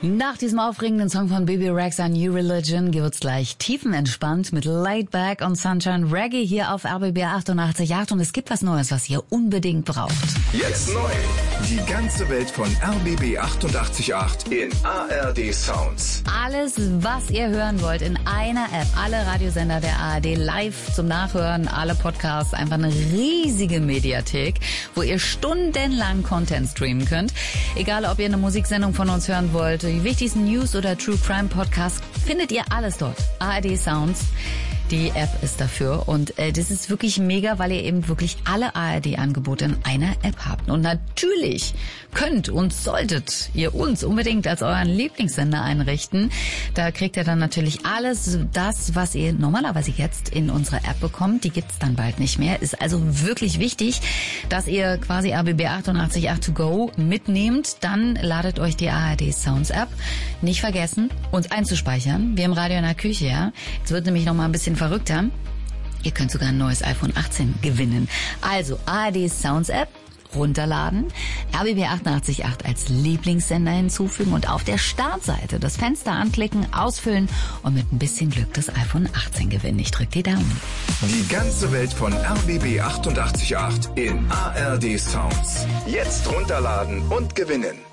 Nach diesem aufregenden Song von Bebe Rexha, New Religion, wird's gleich tiefenentspannt mit Laid Back und Sunshine Reggae hier auf RBB 88.8 und es gibt was Neues, was ihr unbedingt braucht. Jetzt neu. Die ganze Welt von RBB 88.8 in ARD Sounds. Alles, was ihr hören wollt in einer App. Alle Radiosender der ARD live zum Nachhören, alle Podcasts, einfach eine riesige Mediathek, wo ihr stundenlang Content streamen könnt. Egal, ob ihr eine Musiksendung von uns hören wollt, die wichtigsten News- oder True Crime Podcasts, findet ihr alles dort. ARD Sounds. Die App ist dafür und das ist wirklich mega, weil ihr eben wirklich alle ARD-Angebote in einer App habt. Und natürlich könnt und solltet ihr uns unbedingt als euren Lieblingssender einrichten. Da kriegt ihr dann natürlich alles das, was ihr normalerweise jetzt in unserer App bekommt. Die gibt's dann bald nicht mehr. Ist also wirklich wichtig, dass ihr quasi RBB 88.8 to go mitnehmt. Dann ladet euch die ARD Sounds App. Nicht vergessen, uns einzuspeichern. Wir im Radio in der Küche, ja. Jetzt wird nämlich noch mal ein bisschen verrückter. Ihr könnt sogar ein neues iPhone 18 gewinnen. Also ARD Sounds App runterladen, RBB 88.8 als Lieblingssender hinzufügen und auf der Startseite das Fenster anklicken, ausfüllen und mit ein bisschen Glück das iPhone 18 gewinnen. Ich drück die Daumen. Die ganze Welt von RBB 88.8 in ARD Sounds. Jetzt runterladen und gewinnen.